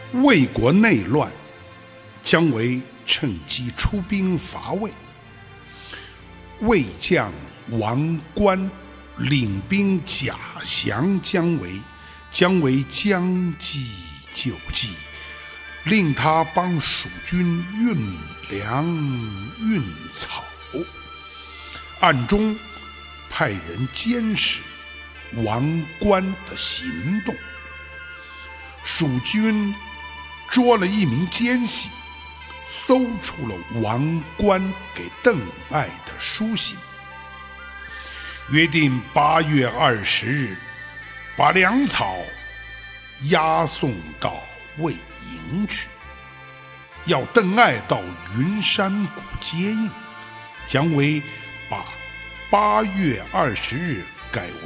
魏国内乱，姜维趁机出兵伐魏。魏将王观领兵假降姜维，姜维将计就计，令他帮蜀军运粮运草，暗中派人监视王观的行动。蜀军捉了一名奸细，搜出了王观给邓艾的书信，约定8月20日把粮草押送到魏营去，要邓艾到云山谷接应。姜维把8月20日改